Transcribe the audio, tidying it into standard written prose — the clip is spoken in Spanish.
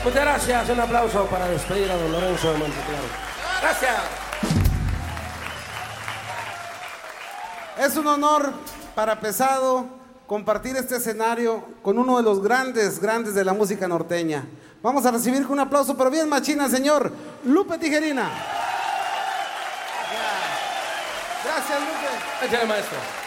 Muchas gracias. Un aplauso para despedir a don Lorenzo de Monteclaro. Gracias. Es un honor para Pesado compartir este escenario con uno de los grandes de la música norteña. Vamos a recibir con un aplauso, pero bien machina, señor Lupe Tijerina. Gracias, Lupe. Échale, maestro.